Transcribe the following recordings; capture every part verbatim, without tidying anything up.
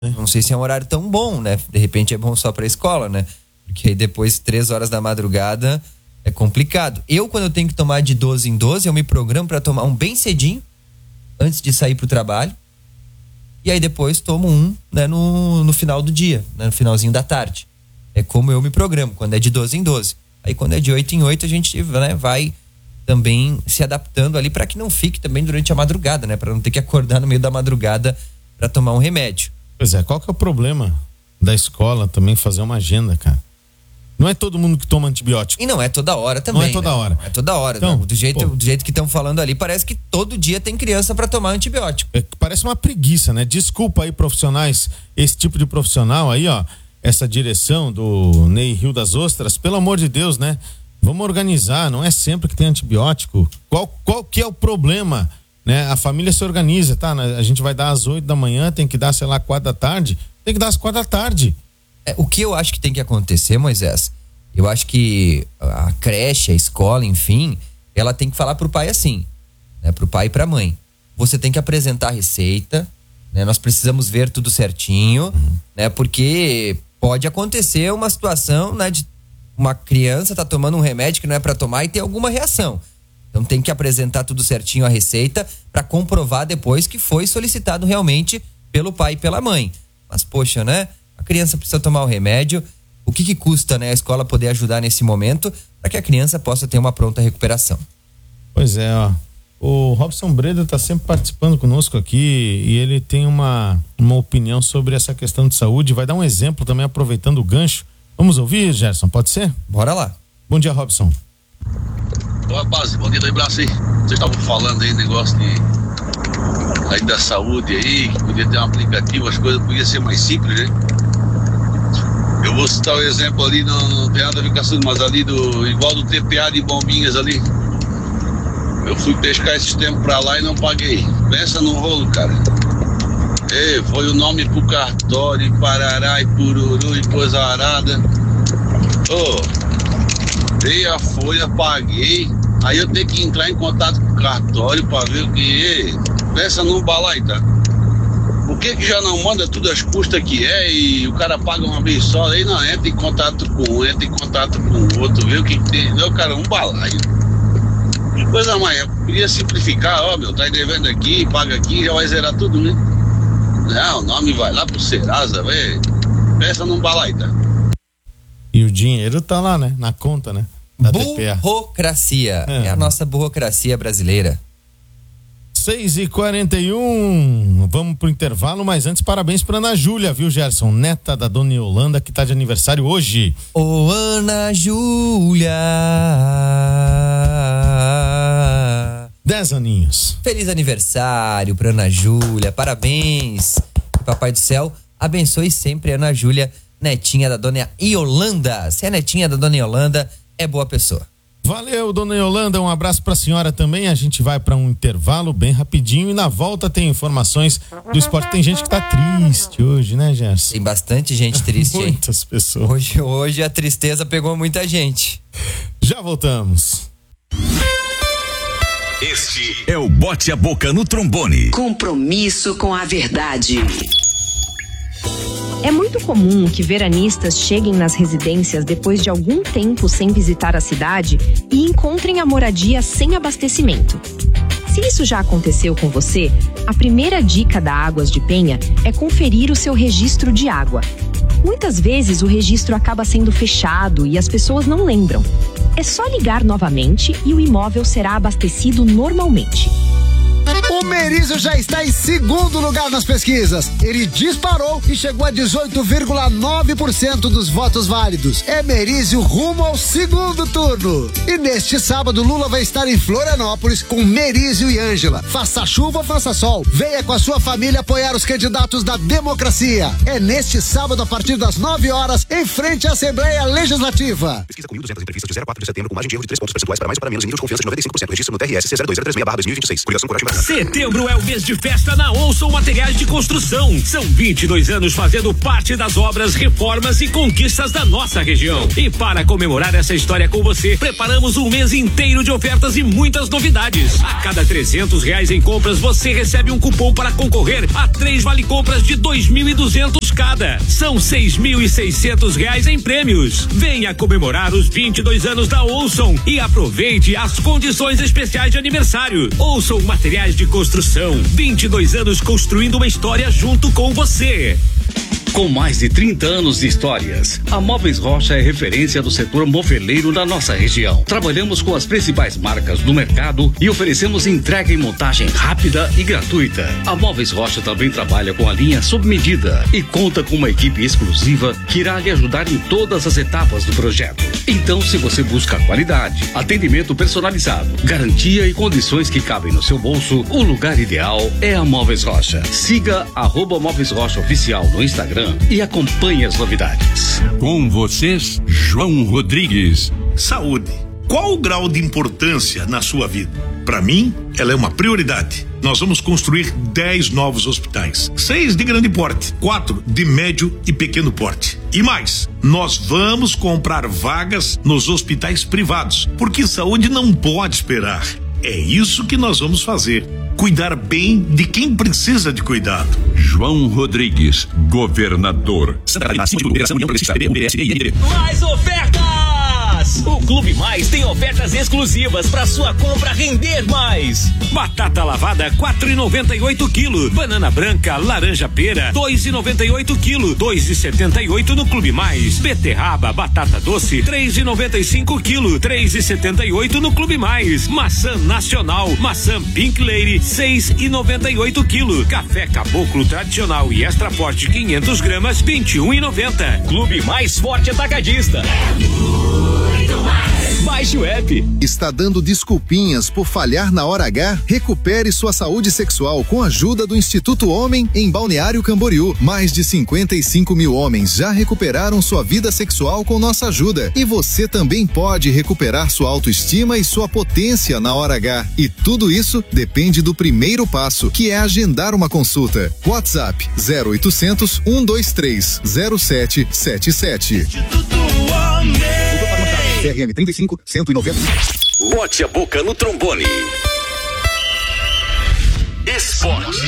Não sei se é um horário tão bom, né? De repente é bom só pra escola, né? Porque aí depois, três horas da madrugada, é complicado. Eu, quando eu tenho que tomar de doze em doze, eu me programo pra tomar um bem cedinho, antes de sair pro trabalho. E aí depois tomo um, né, no, no final do dia, né, no finalzinho da tarde. É como eu me programo, quando é de doze em doze. Aí quando é de oito em oito, a gente, né, vai também se adaptando ali pra que não fique também durante a madrugada, né? Pra não ter que acordar no meio da madrugada pra tomar um remédio. Pois é, qual que é o problema da escola também fazer uma agenda, cara? Não é todo mundo que toma antibiótico. E não é toda hora também. Não é toda né? hora. Não é toda hora. Então, não. Do jeito, pô, do jeito que estão falando ali, parece que todo dia tem criança pra tomar antibiótico. É, parece uma preguiça, né? Desculpa aí, profissionais, esse tipo de profissional aí, ó, essa direção do Ney Rio das Ostras, pelo amor de Deus, né? Vamos organizar, não é sempre que tem antibiótico. Qual, qual que é o problema? Né? A família se organiza, tá? A gente vai dar às oito da manhã, tem que dar, sei lá, quatro da tarde. Tem que dar às quatro da tarde. É, o que eu acho que tem que acontecer, Moisés, eu acho que a creche, a escola, enfim, ela tem que falar pro pai assim, né? Pro pai e pra mãe. Você tem que apresentar a receita, né? Nós precisamos ver tudo certinho, uhum. né? Porque pode acontecer uma situação, né? De uma criança tá tomando um remédio que não é pra tomar e tem alguma reação. Então tem que apresentar tudo certinho a receita para comprovar depois que foi solicitado realmente pelo pai e pela mãe. Mas poxa, né? A criança precisa tomar o remédio. O que que custa, né? A escola poder ajudar nesse momento para que a criança possa ter uma pronta recuperação. Pois é, ó. O Robson Breda tá sempre participando conosco aqui e ele tem uma, uma opinião sobre essa questão de saúde. Vai dar um exemplo também aproveitando o gancho. Vamos ouvir, Gerson? Pode ser? Bora lá. Bom dia, Robson. Ô rapaz, bom dia do abraço aí. Vocês estavam falando aí, negócio de aí da saúde aí, que podia ter um aplicativo, as coisas podiam ser mais simples, né? Eu vou citar o exemplo ali, não, não tem nada a ver com a saúde, mas ali do, igual do T P A de Bombinhas ali. Eu fui pescar esses tempos pra lá e não paguei. Pensa no rolo, cara. Ei, foi o nome pro cartório, e parará, e pururu, e coisa arada. Ô, oh, dei a folha, paguei. Aí eu tenho que entrar em contato com o cartório pra ver o que. Ei, pensa num balai, tá? Por que que já não manda tudo as custas que é e o cara paga uma vez só? Aí não, entra em contato com um, entra em contato com o outro, vê o que, que tem. Não, cara, um balaio. Que coisa mais, eu queria simplificar, ó, meu, tá devendo aqui, paga aqui, já vai zerar tudo, né? Não, o nome vai lá pro Serasa, velho. Peça num balaio, tá? E o dinheiro tá lá, né? Na conta, né? Da T P A. Burocracia. É. é a nossa burocracia brasileira. seis e quarenta e um, vamos pro intervalo, mas antes parabéns pra Ana Júlia, viu, Gerson? Neta da Dona Yolanda, que tá de aniversário hoje. Ô, Ana Júlia. Dez aninhos. Feliz aniversário pra Ana Júlia, parabéns. Que Papai do Céu abençoe sempre a Ana Júlia, netinha da Dona Yolanda. Se é netinha da Dona Yolanda, é boa pessoa. Valeu, Dona Yolanda, um abraço pra senhora também. A gente vai pra um intervalo bem rapidinho e na volta tem informações do esporte. Tem gente que tá triste hoje, né, Gerson? Tem bastante gente triste, hein? Muitas pessoas. Hoje, hoje a tristeza pegou muita gente. Já voltamos. Este é o Bote a Boca no Trombone. Compromisso com a verdade. É muito comum que veranistas cheguem nas residências depois de algum tempo sem visitar a cidade e encontrem a moradia sem abastecimento. Se isso já aconteceu com você, a primeira dica da Águas de Penha é conferir o seu registro de água. Muitas vezes o registro acaba sendo fechado e as pessoas não lembram. É só ligar novamente e o imóvel será abastecido normalmente. O Merizio já está em segundo lugar nas pesquisas. Ele disparou e chegou a dezoito vírgula nove por cento dos votos válidos. É Merizio rumo ao segundo turno. E neste sábado, Lula vai estar em Florianópolis com Merizio e Ângela. Faça chuva ou faça sol, venha com a sua família apoiar os candidatos da democracia. É neste sábado, a partir das nove horas, em frente à Assembleia Legislativa. Pesquisa com mil duzentas entrevistas de zero a quatro de setembro com margem de erro de três pontos percentuais para mais ou para menos em nível de confiança de noventa e cinco por cento. Registro no T R S C zero dois zero três seis barra dois mil e vinte e seis. Coligação Coragem Setembro é o mês de festa na Olson Materiais de Construção. São vinte e dois anos fazendo parte das obras, reformas e conquistas da nossa região. E para comemorar essa história com você, preparamos um mês inteiro de ofertas e muitas novidades. A cada trezentos reais em compras, você recebe um cupom para concorrer a três vale compras de dois mil e duzentos cada. São seis mil e seiscentos reais em prêmios. Venha comemorar os vinte e dois anos da Olson e aproveite as condições especiais de aniversário. Olson Materiais de Construção, vinte e dois anos construindo uma história junto com você. Com mais de trinta anos de histórias, a Móveis Rocha é referência do setor moveleiro na nossa região. Trabalhamos com as principais marcas do mercado e oferecemos entrega e montagem rápida e gratuita. A Móveis Rocha também trabalha com a linha sob medida e conta com uma equipe exclusiva que irá lhe ajudar em todas as etapas do projeto. Então, se você busca qualidade, atendimento personalizado, garantia e condições que cabem no seu bolso, o lugar ideal é a Móveis Rocha. Siga arroba Móveis Rocha Oficial no Instagram e acompanhe as novidades. Com vocês, João Rodrigues. Saúde. Qual o grau de importância na sua vida? Para mim, ela é uma prioridade. Nós vamos construir dez novos hospitais, seis de grande porte, quatro de médio e pequeno porte. E mais, nós vamos comprar vagas nos hospitais privados, porque saúde não pode esperar. É isso que nós vamos fazer. Cuidar bem de quem precisa de cuidado. João Rodrigues, governador. Mais ofertas! O Clube Mais tem ofertas exclusivas para sua compra render mais. Batata lavada quatro e noventa e oito quilo. Banana branca, laranja pera dois e noventa e oito quilo. dois e setenta e oito no Clube Mais. Beterraba, batata doce três e noventa e cinco quilo. três e setenta e oito no Clube Mais. Maçã nacional, maçã Pink Lady seis e noventa e oito quilo. Café Caboclo tradicional e extra forte quinhentos gramas vinte e um e noventa. Clube Mais Forte Atacadista. Baixe o app. Está dando desculpinhas por falhar na hora H? Recupere sua saúde sexual com a ajuda do Instituto Homem em Balneário Camboriú. Mais de cinquenta e cinco mil homens já recuperaram sua vida sexual com nossa ajuda. E você também pode recuperar sua autoestima e sua potência na hora H. E tudo isso depende do primeiro passo, que é agendar uma consulta. WhatsApp zero oitocentos, um dois três, zero sete sete sete. C R M trinta e cinco, cento e noventa. Bote a boca no trombone. Esporte.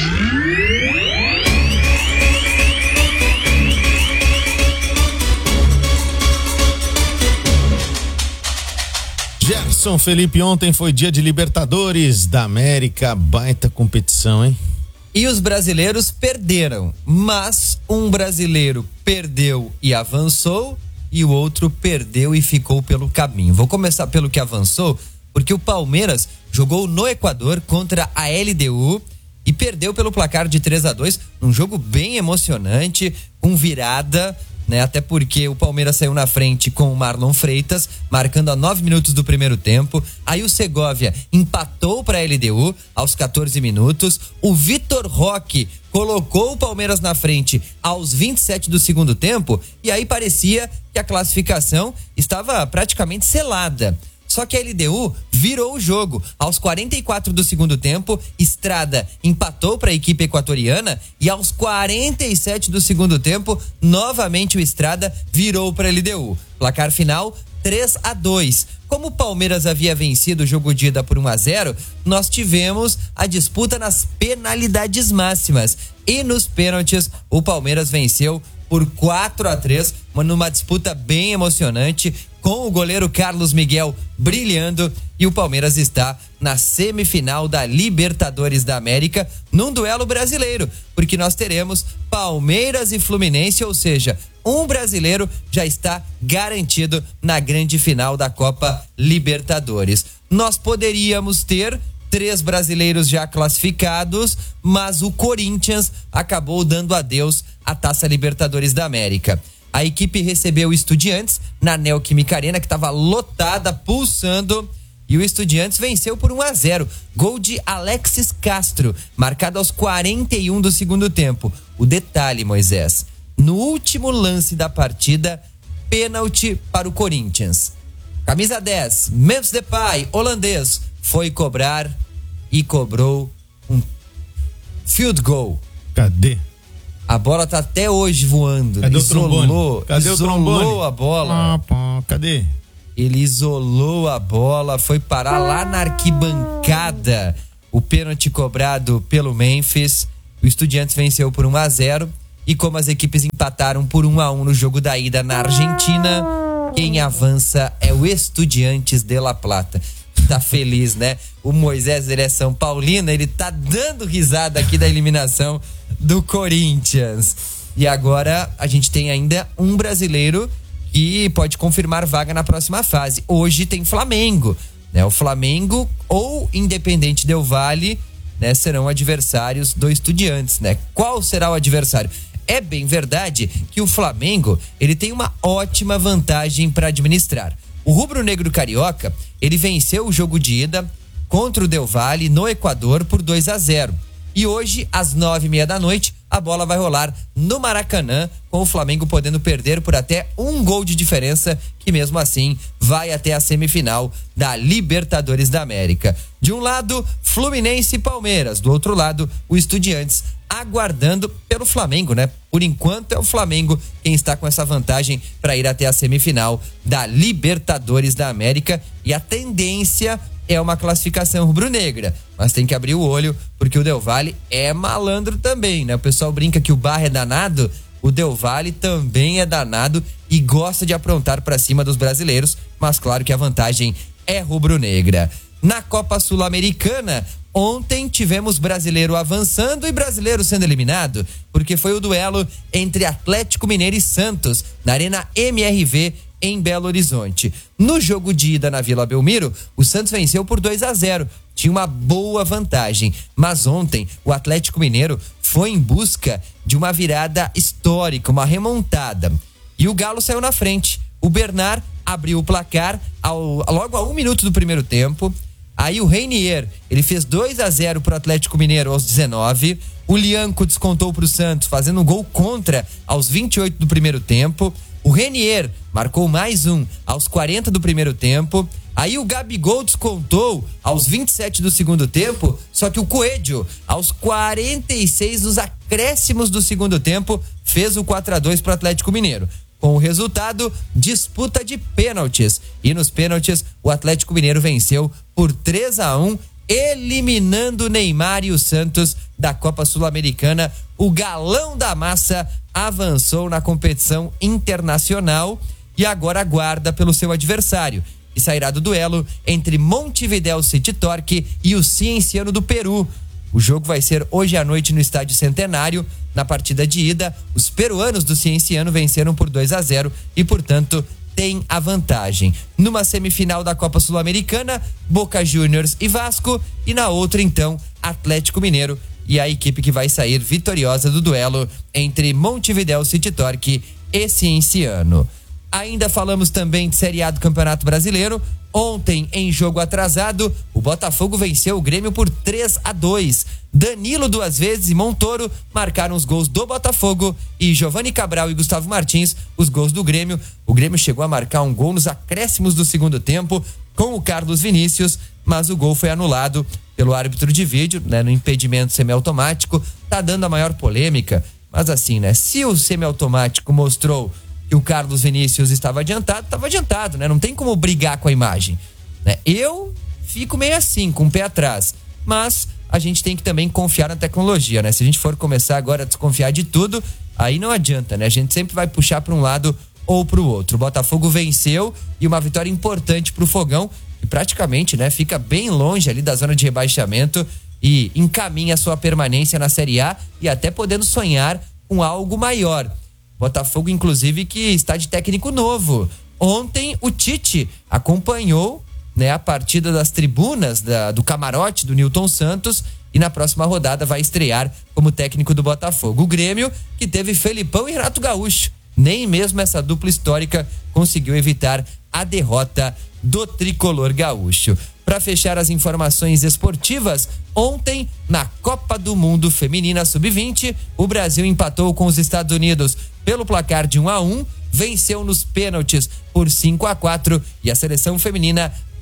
Gerson Felipe, ontem foi dia de Libertadores da América, baita competição, hein? E os brasileiros perderam, mas um brasileiro perdeu e avançou, e o outro perdeu e ficou pelo caminho. Vou começar pelo que avançou, porque o Palmeiras jogou no Equador contra a L D U e perdeu pelo placar de três a dois, num jogo bem emocionante, com virada, né? Até porque o Palmeiras saiu na frente com o Marlon Freitas, marcando a nove minutos do primeiro tempo. Aí o Segovia empatou para a L D U aos quatorze minutos. O Vitor Roque colocou o Palmeiras na frente aos vinte e sete do segundo tempo, e aí parecia que a classificação estava praticamente selada. Só que a L D U virou o jogo. Aos quarenta e quatro do segundo tempo, Estrada empatou para a equipe equatoriana, e aos quarenta e sete do segundo tempo, novamente o Estrada virou para a L D U. Placar final três a dois. Como o Palmeiras havia vencido o jogo de ida por um a zero, nós tivemos a disputa nas penalidades máximas. E nos pênaltis, o Palmeiras venceu por quatro a três, numa disputa bem emocionante, com o goleiro Carlos Miguel brilhando, e o Palmeiras está na semifinal da Libertadores da América, num duelo brasileiro, porque nós teremos Palmeiras e Fluminense, ou seja, um brasileiro já está garantido na grande final da Copa Libertadores. Nós poderíamos ter três brasileiros já classificados, mas o Corinthians acabou dando adeus à Taça Libertadores da América. A equipe recebeu o Estudiantes na Neoquímica Arena, que estava lotada, pulsando, e o Estudiantes venceu por um a zero. Gol de Alexis Castro, marcado aos quarenta e um do segundo tempo. O detalhe, Moisés, no último lance da partida, pênalti para o Corinthians. Camisa dez, Memphis Depay, holandês, foi cobrar e cobrou field goal. Cadê? A bola tá até hoje voando. Cadê Ele o trombone? isolou, Cadê o isolou trombone? a bola. Ah, pá, cadê? Ele isolou a bola, foi parar lá na arquibancada. O pênalti cobrado pelo Memphis. O Estudiantes venceu por um a zero. E como as equipes empataram por um a um no jogo da ida na Argentina, quem avança é o Estudiantes de La Plata. Tá feliz, né? O Moisés, ele é São Paulino, ele tá dando risada aqui da eliminação do Corinthians. E agora a gente tem ainda um brasileiro que pode confirmar vaga na próxima fase. Hoje tem Flamengo, né? O Flamengo ou Independente Del Valle, né, serão adversários do Estudiantes, né? Qual será o adversário? É bem verdade que o Flamengo, ele tem uma ótima vantagem para administrar. O rubro-negro carioca, ele venceu o jogo de ida contra o Del Valle no Equador por dois a zero. E hoje, às nove e meia da noite, a bola vai rolar no Maracanã, com o Flamengo podendo perder por até um gol de diferença, que mesmo assim vai até a semifinal da Libertadores da América. De um lado, Fluminense e Palmeiras. Do outro lado, o Estudiantes, aguardando pelo Flamengo, né? Por enquanto é o Flamengo quem está com essa vantagem para ir até a semifinal da Libertadores da América, e a tendência é uma classificação rubro-negra, mas tem que abrir o olho, porque o Del Valle é malandro também, né? O pessoal brinca que o Barra é danado, o Del Valle também é danado e gosta de aprontar para cima dos brasileiros, mas claro que a vantagem é rubro-negra. Na Copa Sul-Americana, ontem tivemos brasileiro avançando e brasileiro sendo eliminado, porque foi o duelo entre Atlético Mineiro e Santos, na Arena M R V, em Belo Horizonte. No jogo de ida na Vila Belmiro, o Santos venceu por dois a zero. Tinha uma boa vantagem, mas ontem o Atlético Mineiro foi em busca de uma virada histórica, uma remontada. E o Galo saiu na frente. O Bernard abriu o placar ao, logo a um minuto do primeiro tempo. Aí o Reinier, ele fez dois a zero pro Atlético Mineiro aos dezenove. O Lianco descontou pro Santos, fazendo um gol contra aos vinte e oito do primeiro tempo. O Reinier marcou mais um aos quarenta do primeiro tempo. Aí o Gabigol descontou aos vinte e sete do segundo tempo. Só que o Coelho, aos quarenta e seis dos acréscimos do segundo tempo, fez o quatro a dois para o Atlético Mineiro. Com o resultado, disputa de pênaltis. E nos pênaltis, o Atlético Mineiro venceu por três a um, eliminando o Neymar e o Santos da Copa Sul-Americana. O galão da massa avançou na competição internacional e agora aguarda pelo seu adversário, e sairá do duelo entre Montevideo City Torque e o Cienciano do Peru. O jogo vai ser hoje à noite no Estádio Centenário. Na partida de ida, os peruanos do Cienciano venceram por dois a zero e, portanto, tem a vantagem. Numa semifinal da Copa Sul-Americana, Boca Juniors e Vasco, e na outra, então, Atlético Mineiro e a equipe que vai sair vitoriosa do duelo entre Montevideo City Torque e Cienciano. Ainda falamos também de Série A do Campeonato Brasileiro. Ontem, em jogo atrasado, o Botafogo venceu o Grêmio por três a dois. Danilo duas vezes e Montoro marcaram os gols do Botafogo, e Giovanni Cabral e Gustavo Martins os gols do Grêmio. O Grêmio chegou a marcar um gol nos acréscimos do segundo tempo com o Carlos Vinícius, mas o gol foi anulado pelo árbitro de vídeo, né, no impedimento semiautomático. Tá dando a maior polêmica, mas assim, né, se o semiautomático mostrou que o Carlos Vinícius estava adiantado, estava adiantado, né? Não tem como brigar com a imagem, né? Eu fico meio assim, com o pé atrás, mas a gente tem que também confiar na tecnologia, né? Se a gente for começar agora a desconfiar de tudo, aí não adianta, né? A gente sempre vai puxar para um lado ou para o outro. O Botafogo venceu, e uma vitória importante para o Fogão, que praticamente, né, fica bem longe ali da zona de rebaixamento e encaminha a sua permanência na Série A, e até podendo sonhar com algo maior. Botafogo, inclusive, que está de técnico novo. Ontem o Tite acompanhou, né, a partida das tribunas da, do camarote do Nilton Santos, e na próxima rodada vai estrear como técnico do Botafogo. O Grêmio, que teve Felipão e Renato Gaúcho, nem mesmo essa dupla histórica conseguiu evitar a derrota do tricolor gaúcho. Para fechar as informações esportivas, ontem, na Copa do Mundo Feminina sub vinte, o Brasil empatou com os Estados Unidos pelo placar de um a um, venceu nos pênaltis por cinco a quatro, e a seleção feminina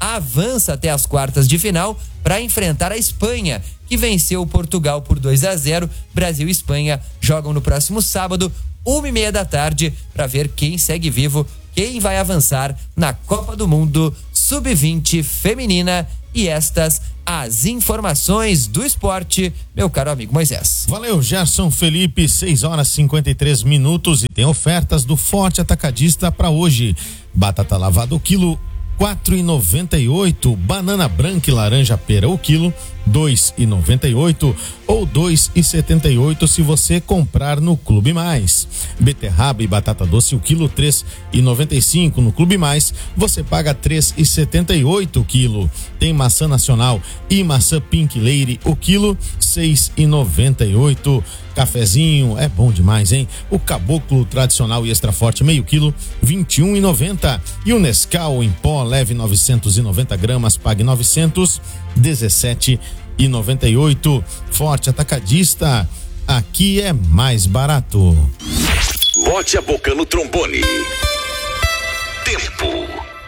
avança até as quartas de final para enfrentar a Espanha, que venceu o Portugal por dois a zero. Brasil e Espanha jogam no próximo sábado, uma e meia da tarde, para ver quem segue vivo, quem vai avançar na Copa do Mundo sub vinte feminina. E estas as informações do esporte, meu caro amigo Moisés. Valeu, Gerson Felipe, seis horas e cinquenta e três minutos, e tem ofertas do Forte Atacadista para hoje. Batata lavada o quilo quatro e noventa e oito, banana branca e laranja pera o quilo dois e noventa e oito ou dois e setenta e oito se você comprar no Clube Mais. Beterraba e batata doce o quilo três e noventa e cinco, no Clube Mais você paga três e setenta e oito o quilo. Tem maçã nacional e maçã Pink Lady o quilo seis e noventa e oito. Cafezinho é bom demais, hein? O Caboclo tradicional e extra forte meio quilo vinte e um e noventa, e o Nescau em pó leve novecentos e noventa gramas pague novecentos dezessete e noventa e oito. Forte Atacadista, aqui é mais barato. Bote a boca no trombone. Tempo.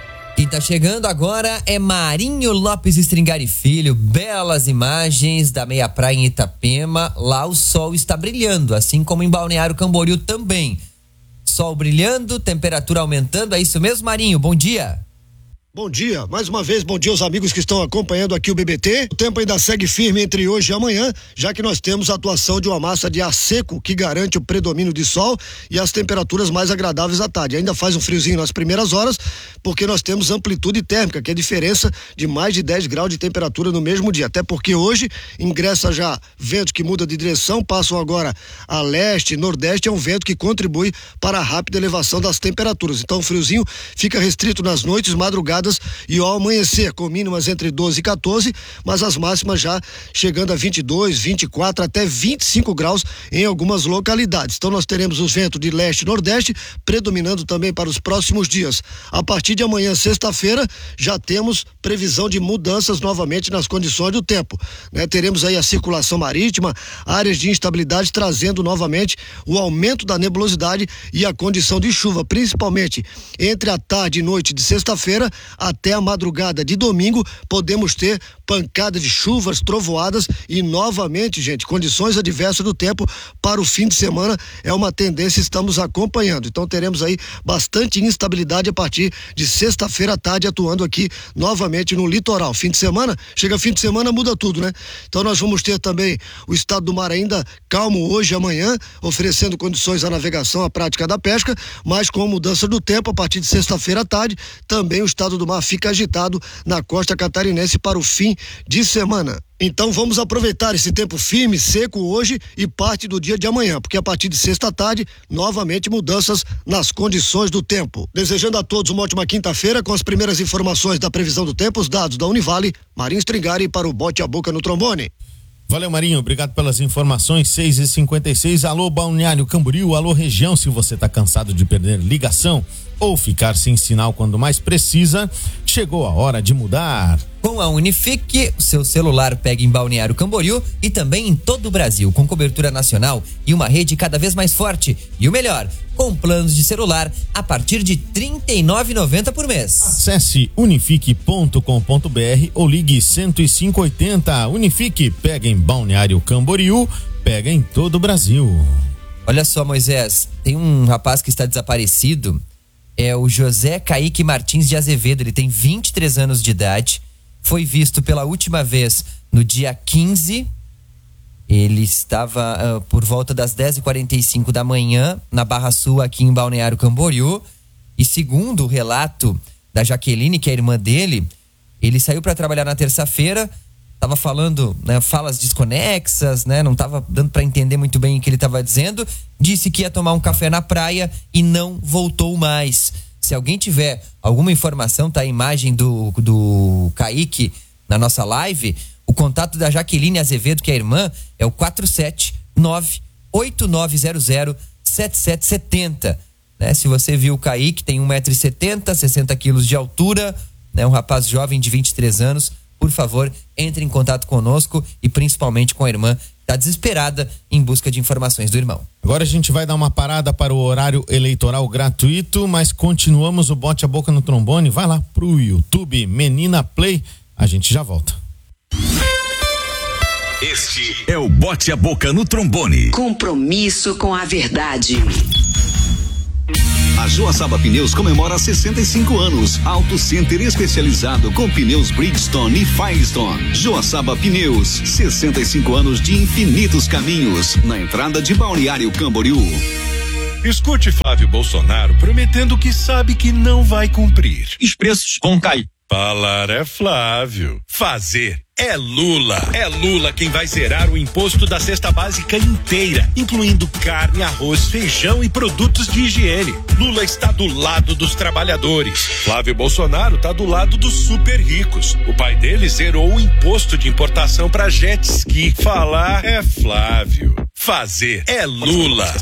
E tá chegando agora é Marinho Lopes Stringari Filho, belas imagens da meia praia em Itapema. Lá o sol está brilhando, assim como em Balneário Camboriú também. Sol brilhando, temperatura aumentando, é isso mesmo, Marinho? Bom dia. Bom dia, mais uma vez, bom dia aos amigos que estão acompanhando aqui o B B T. O tempo ainda segue firme entre hoje e amanhã, já que nós temos a atuação de uma massa de ar seco que garante o predomínio de sol e as temperaturas mais agradáveis à tarde. Ainda faz um friozinho nas primeiras horas, porque nós temos amplitude térmica, que é a diferença de mais de dez graus de temperatura no mesmo dia. Até porque hoje ingressa já vento que muda de direção, passam agora a leste, nordeste, é um vento que contribui para a rápida elevação das temperaturas. Então o friozinho fica restrito nas noites, madrugadas e ao amanhecer, com mínimas entre doze e quatorze, mas as máximas já chegando a vinte e dois, vinte e quatro até vinte e cinco graus em algumas localidades. Então nós teremos os ventos de leste e nordeste predominando também para os próximos dias. A partir de amanhã, sexta-feira, já temos previsão de mudanças novamente nas condições do tempo, né? Teremos aí a circulação marítima, áreas de instabilidade, trazendo novamente o aumento da nebulosidade e a condição de chuva, principalmente entre a tarde e noite de sexta-feira até a madrugada de domingo. Podemos ter pancada de chuvas, trovoadas e novamente, gente, condições adversas do tempo para o fim de semana. É uma tendência, estamos acompanhando. Então teremos aí bastante instabilidade a partir de sexta-feira à tarde, atuando aqui novamente no litoral. Fim de semana, chega fim de semana, muda tudo, né? Então nós vamos ter também o estado do mar ainda calmo hoje e amanhã, oferecendo condições à navegação, à prática da pesca, mas com mudança do tempo a partir de sexta-feira à tarde, também o estado do mar fica agitado na costa catarinense para o fim de semana. Então vamos aproveitar esse tempo firme, seco hoje e parte do dia de amanhã, porque a partir de sexta tarde, novamente mudanças nas condições do tempo. Desejando a todos uma ótima quinta-feira com as primeiras informações da previsão do tempo, os dados da Univale, Marinho Stringari para o Bote a Boca no Trombone. Valeu, Marinho, obrigado pelas informações. Seis e cinquenta e seis, alô Balneário Camboriú, alô região. Se você tá cansado de perder ligação ou ficar sem sinal quando mais precisa, chegou a hora de mudar. Com a Unifique, o seu celular pega em Balneário Camboriú e também em todo o Brasil, com cobertura nacional e uma rede cada vez mais forte. E o melhor, com planos de celular a partir de trinta e nove reais e noventa centavos por mês. Acesse unifique ponto com ponto br ou ligue cento e cinco oitenta. Unifique, pega em Balneário Camboriú, pega em todo o Brasil. Olha só, Moisés, tem um rapaz que está desaparecido, é o José Kaique Martins de Azevedo. Ele tem vinte e três anos de idade, foi visto pela última vez no dia quinze. Ele estava uh, por volta das dez e quarenta e cinco da manhã na Barra Sul, aqui em Balneário Camboriú. E segundo o relato da Jaqueline, que é a irmã dele, ele saiu para trabalhar na terça-feira, estava falando, né, falas desconexas, né, não estava dando para entender muito bem o que ele estava dizendo. Disse que ia tomar um café na praia e não voltou mais. Se alguém tiver alguma informação, tá a imagem do, do Kaique na nossa live. O contato da Jaqueline Azevedo, que é a irmã, é o quatro sete nove, oito nove zero zero, sete sete sete zero. Né? Se você viu o Kaique, tem um metro e setenta, sessenta quilos de altura, né? Um rapaz jovem de vinte e três anos, por favor, entre em contato conosco e principalmente com a irmã, tá desesperada em busca de informações do irmão. Agora a gente vai dar uma parada para o horário eleitoral gratuito, mas continuamos o Bote a Boca no Trombone. Vai lá pro YouTube, Menina Play, a gente já volta. Este é o Bote a Boca no Trombone. Compromisso com a verdade. A Joaçaba Pneus comemora sessenta e cinco anos. Auto Center especializado com pneus Bridgestone e Firestone. Joaçaba Pneus, sessenta e cinco anos de infinitos caminhos. Na entrada de Balneário Camboriú. Escute Flávio Bolsonaro prometendo que sabe que não vai cumprir. Expressos com Caio. Falar é Flávio. Fazer é Lula. É Lula quem vai zerar o imposto da cesta básica inteira, incluindo carne, arroz, feijão e produtos de higiene. Lula está do lado dos trabalhadores. Flávio Bolsonaro está do lado dos super ricos. O pai dele zerou o imposto de importação para jet ski. Falar é Flávio. Fazer é Lula.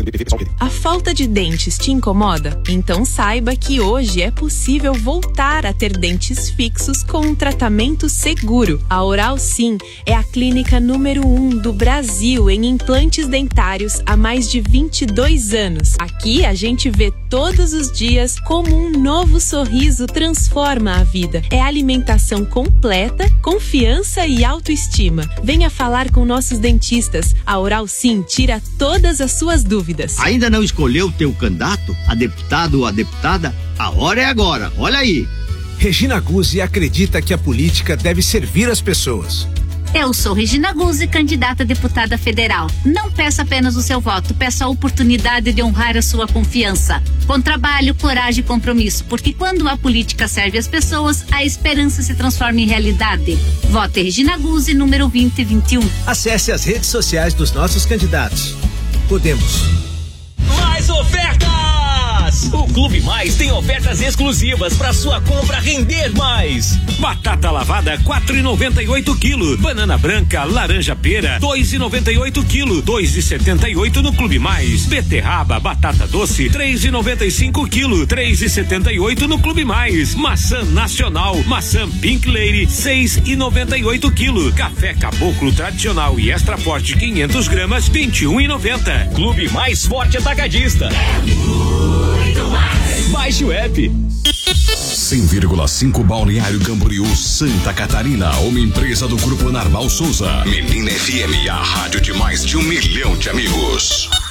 A falta de dentes te incomoda? Então saiba que hoje é possível voltar a ter dentes fixos com um tratamento seguro. A Oral Sim é a clínica número um do Brasil em implantes dentários há mais de vinte e dois anos. Aqui a gente vê todos os dias como um novo sorriso transforma a vida. É alimentação completa, confiança e autoestima. Venha falar com nossos dentistas. A Oral Sim tira todas as suas dúvidas. Ainda não escolheu o teu candidato, a deputado ou a deputada? A hora é agora, olha aí. Regina Guzzi acredita que a política deve servir as pessoas. Eu sou Regina Guzzi, candidata a deputada federal. Não peça apenas o seu voto, peça a oportunidade de honrar a sua confiança. Com trabalho, coragem e compromisso, porque quando a política serve as pessoas, a esperança se transforma em realidade. Vote Regina Guzzi, número vinte e vinte e um. Acesse as redes sociais dos nossos candidatos. Podemos. Mais ofertas! O Clube Mais tem ofertas exclusivas para sua compra render mais. Batata lavada quatro e noventa e oito quilo. Banana branca, laranja pera dois e noventa e oito quilo. dois e setenta e oito no Clube Mais. Beterraba, batata doce três e noventa e cinco quilo. três e setenta e oito no Clube Mais. Maçã nacional, maçã Pink Lady seis e noventa e oito quilo. Café Caboclo tradicional e extra forte quinhentos gramas vinte e um e noventa. Clube Mais Forte Atacadista. Baixe o app. cem vírgula cinco Balneário Camboriú, Santa Catarina, uma empresa do Grupo Narval Souza. Menina F M, a rádio de mais de um milhão de amigos.